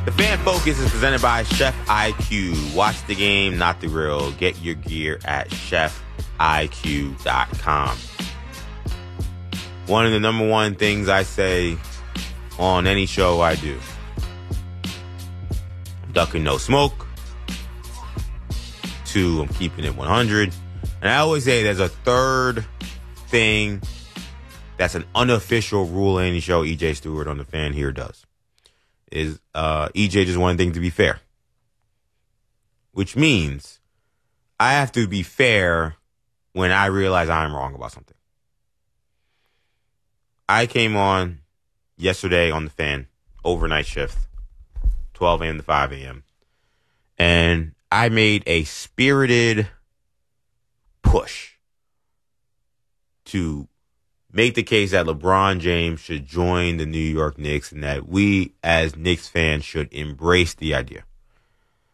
The Fan Focus is presented by Chef IQ. Watch the game, not the real. Get your gear at chefiq.com. One of the number one things I say on any show I do, I'm ducking no smoke. 2, I'm keeping it 100. And I always say there's a third thing that's an unofficial rule in any show EJ Stewart on The Fan here does. Is EJ just wanted things to be fair. Which means I have to be fair when I realize I'm wrong about something. I came on yesterday on The Fan, overnight shift, 12 a.m. to 5 a.m. And I made a spirited push to make the case that LeBron James should join the New York Knicks and that we as Knicks fans should embrace the idea.